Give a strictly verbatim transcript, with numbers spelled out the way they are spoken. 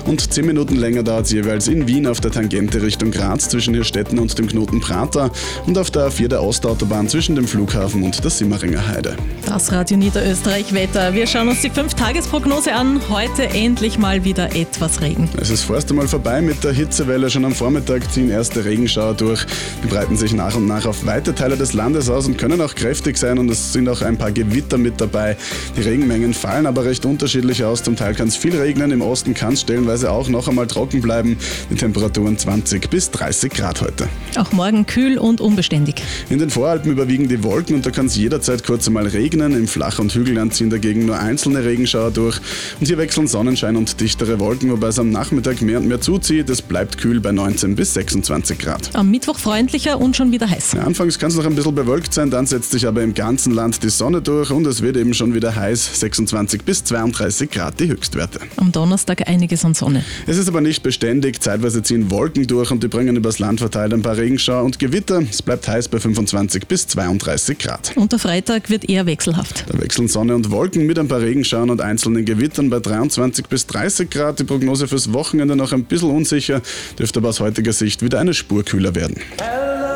und zehn Minuten länger dauert es jeweils in Wien auf der Tangente Richtung Graz zwischen Hirstetten und dem Knoten Prater und auf der A vier der Ostautobahn zwischen dem Flughafen und der Simmeringer Heide. Das Radio Niederösterreich-Wetter. Wir schauen uns die fünf Tagesprognose an. Heute endlich mal wieder etwas Regen. Es ist vorerst einmal vorbei mit der Hitzewelle. Schon am Vormittag ziehen erste Regenschauer durch. Die breiten sich nach und nach auf weite Teile des Landes aus und können auch kräftig sein, und es sind auch ein paar Gewitter mit dabei. Die Regenmengen fallen aber recht unterschiedlich aus. Zum Teil kann es viel regnen, im Osten kann es stellenweise auch noch einmal trocken bleiben. Die Temperaturen zwanzig bis dreißig Grad heute. Auch morgen kühl und unbeständig. In den Voralpen überwiegen die Wolken und da kann es jederzeit kurz einmal regnen. Im Flach- und Hügelland ziehen dagegen nur einzelne Regenschauer durch. Und hier wechseln Sonnenschein und dichtere Wolken, wobei es am Nachmittag mehr und mehr zuzieht. Es bleibt kühl bei neunzehn bis sechsundzwanzig Grad. Am Mittwoch freundlicher und schon wieder heiß. Ja, anfangs kann es noch ein bisschen bewölkt sein, dann setzt sich aber im ganzen Land die Sonne durch und es wird eben schon wieder heiß. sechsundzwanzig bis zweiunddreißig Grad die Höchstwerte. Am Donnerstag einiges an Sonne. Es ist aber nicht beständig. Zeitweise ziehen Wolken durch und die bringen übers Land verteilt ein paar Regenschauer und Gewitter. Es bleibt heiß bei fünfundzwanzig bis zweiunddreißig Grad. Und der Freitag wird eher wechselhaft. Da wechseln Sonne und Wolken mit ein paar Regenschauern und einzelnen Gewittern bei dreiundzwanzig bis dreißig Grad. Die Prognose fürs Wochenende noch ein bisschen unsicher, dürfte aber aus heutiger Sicht wieder eine Spur kühler werden.